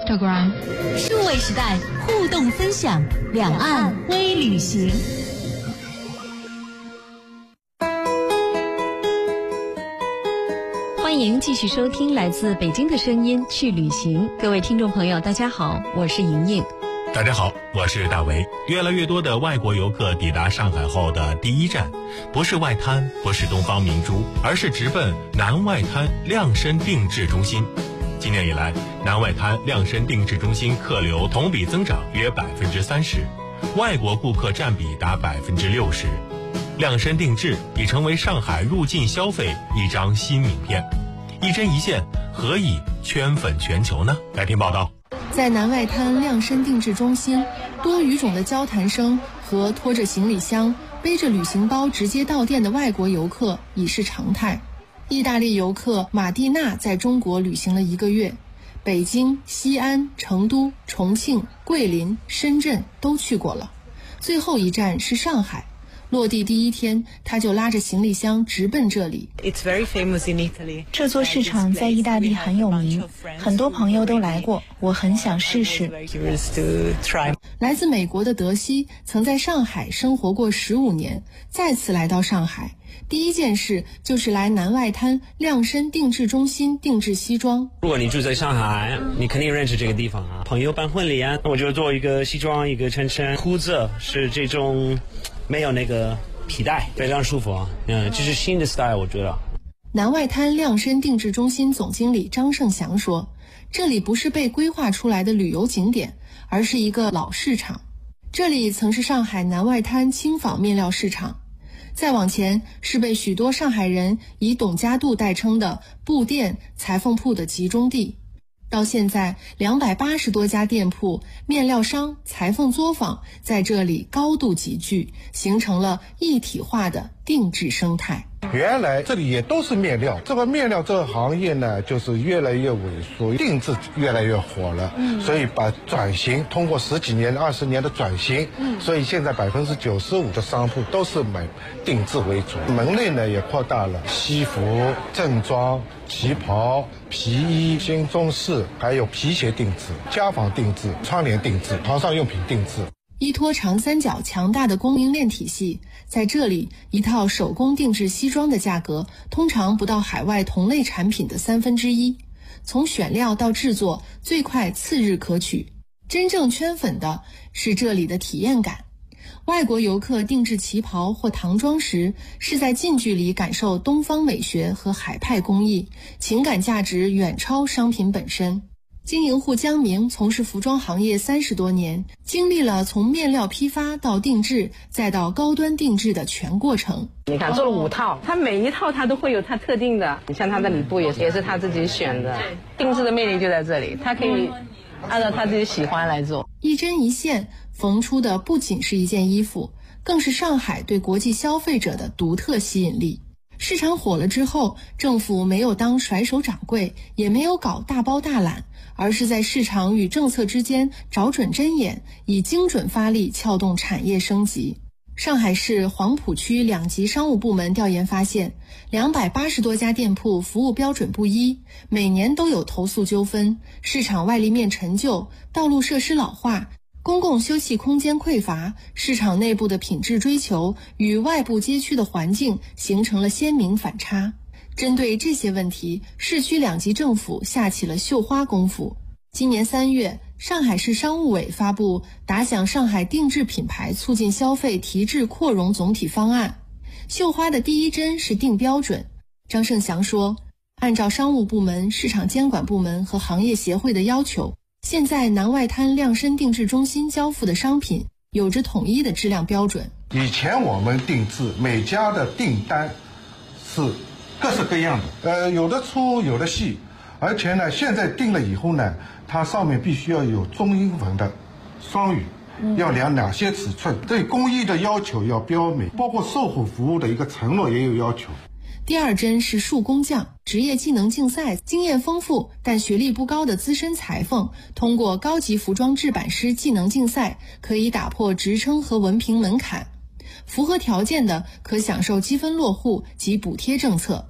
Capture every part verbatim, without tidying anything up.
Instagram。 数位时代，互动分享，两岸微旅行。欢迎继续收听来自北京的声音去旅行。各位听众朋友大家好，我是莹莹。 大家好，我是大为。越来越多的外国游客抵达上海后的第一站，不是外滩，不是东方明珠，而是直奔南外滩量身定制中心。今年以来，南外滩量身定制中心客流同比增长约百分之三十，外国顾客占比达百分之六十。量身定制已成为上海入境消费一张新名片。一针一线，何以圈粉全球呢？来听报道。 在南外滩量身定制中心，多语种的交谈声和拖着行李箱、背着旅行包直接到店的外国游客已是常态。意大利游客马蒂娜在中国旅行了一个月，北京、西安、成都、重庆、桂林、深圳都去过了，最后一站是上海。落地第一天，他就拉着行李箱直奔这里。 这座市场在意大利很有名，很多朋友都来过，我很想试试。 来自美国的德西曾在上海生活过十五年，再次来到上海，第一件事就是来南外滩量身定制中心定制西装。 如果你住在上海，你肯定认识这个地方啊，朋友办婚礼啊，我就做一个西装，一个衬衫，裤子是这种没有那个皮带，非常舒服啊。嗯，这是新的 style， 我觉得。 南外滩量身定制中心总经理张胜祥说，这里不是被规划出来的旅游景点，而是一个老市场。这里曾是上海南外滩轻纺面料市场，再往前是被许多上海人以董家渡代称的布店、裁缝铺的集中地。到现在，两百八十多家店铺、面料商、裁缝作坊在这里高度集聚，形成了一体化的定制生态。 原来这里也都是面料，这个面料这个行业呢，就是越来越萎缩，定制越来越火了。嗯，所以把转型通过十几年、二十年的转型，嗯，所以现在百分之九十五的商铺都是买定制为主，门类呢也扩大了，西服、正装、旗袍、皮衣、新中式，还有皮鞋定制、家纺定制、窗帘定制、床上用品定制。 依托长三角强大的供应链体系，在这里一套手工定制西装的价格通常不到海外同类产品的三分之一，从选料到制作最快次日可取。真正圈粉的是这里的体验感。外国游客定制旗袍或唐装时，是在近距离感受东方美学和海派工艺，情感价值远超商品本身。经营户江明从事服装行业三十多年，经历了从面料批发到定制再到高端定制的全过程。 你看做了五套，它每一套它都会有它特定的，你像它的里布也是也是他自己选的，定制的魅力就在这里，它可以按照他自己喜欢来做， 一针一线缝出的不仅是一件衣服，更是上海对国际消费者的独特吸引力。市场火了之后，政府没有当甩手掌柜，也没有搞大包大揽，而是在市场与政策之间找准针眼，以精准发力撬动产业升级。上海市黄浦区两级商务部门调研发现，两百八十多家店铺服务标准不一，每年都有投诉纠纷，市场外立面陈旧，道路设施老化，公共休憩空间匮乏，市场内部的品质追求与外部街区的环境形成了鲜明反差。针对这些问题，市区两级政府下起了绣花功夫。今年三月，上海市商务委发布打响上海定制品牌促进消费提质扩容总体方案。绣花的第一针是定标准。张胜祥说，按照商务部门、市场监管部门和行业协会的要求，现在南外滩量身定制中心交付的商品有着统一的质量标准。 以前我们定制每家的订单是各式各样的，呃，有的粗有的细，而且呢，现在定了以后呢，它上面必须要有中英文的双语，要量哪些尺寸，对工艺的要求要标明，包括售后服务的一个承诺也有要求。 第二针是树工匠，职业技能竞赛，经验丰富但学历不高的资深裁缝，通过高级服装制版师技能竞赛，可以打破职称和文凭门槛。符合条件的可享受积分落户及补贴政策。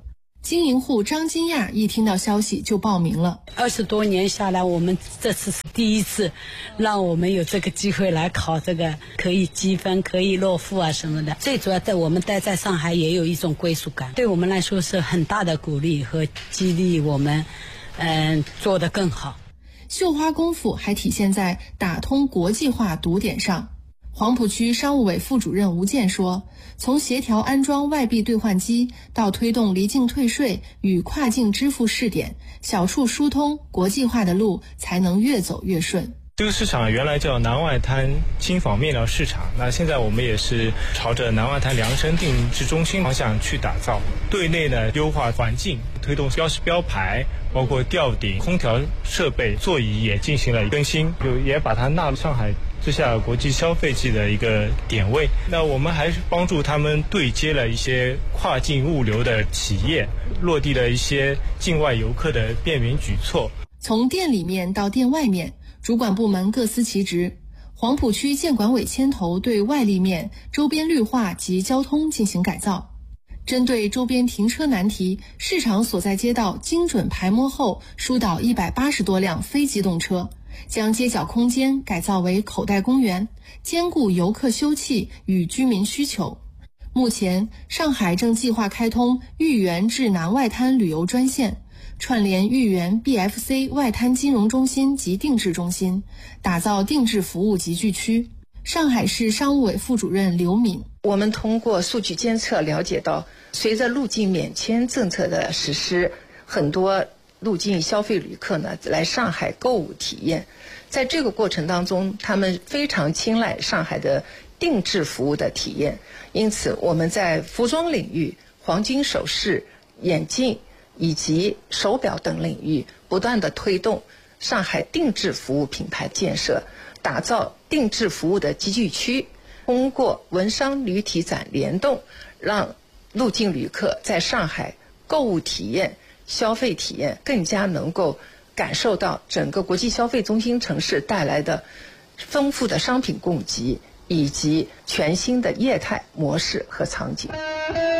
经营户张金亚一听到消息就报名了。 二十多年下来，我们这次是第一次让我们有这个机会来考这个，可以积分，可以落户啊什么的。最主要在我们待在上海也有一种归属感，对我们来说是很大的鼓励和激励我们嗯、呃、做得更好。 绣花功夫还体现在打通国际化读点上。黄浦区商务委副主任吴健说，从协调安装外币兑换机到推动离境退税与跨境支付试点，小处疏通，国际化的路才能越走越顺。 这个市场原来叫南外滩轻纺面料市场，那现在我们也是朝着南外滩量身定制中心方向去打造。对内呢，优化环境，推动标识标牌，包括吊顶、空调设备、座椅也进行了更新，就也把它纳入上海之下国际消费季的一个点位。那我们还是帮助他们对接了一些跨境物流的企业，落地了一些境外游客的便民举措。 从店里面到店外面，主管部门各司其职。黄浦区建管委牵头对外立面、周边绿化及交通进行改造。针对周边停车难题，市场所在街道精准排摸后疏导一百八十多辆非机动车，将街角空间改造为口袋公园，兼顾游客休憩与居民需求。目前，上海正计划开通豫园至南外滩旅游专线，串联豫园 B F C 外滩金融中心及定制中心，打造定制服务集聚区。上海市商务委副主任刘敏， 我们通过数据监测了解到，随着入境免签政策的实施，很多入境消费旅客呢来上海购物体验，在这个过程当中，他们非常青睐上海的定制服务的体验，因此我们在服装领域、黄金首饰、眼镜以及手表等领域不断的推动上海定制服务品牌建设，打造定制服务的集聚区，通过文商旅体展联动，让入境旅客在上海购物体验、消费体验更加能够感受到整个国际消费中心城市带来的丰富的商品供给以及全新的业态模式和场景。